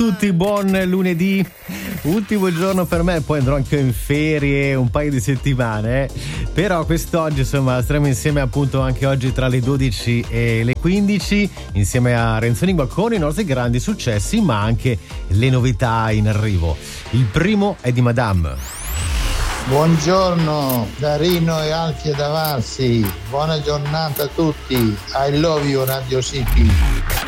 Tutti, buon lunedì, ultimo giorno per me, poi andrò anche in ferie un paio di settimane, però quest'oggi insomma staremo insieme appunto anche oggi tra le 12 e le 15 insieme a Renzo Lingua con i nostri grandi successi ma anche le novità in arrivo. Il primo è di Madame. Buongiorno da Rino e Alfia da Varsi, buona giornata a tutti, I love you Radio City.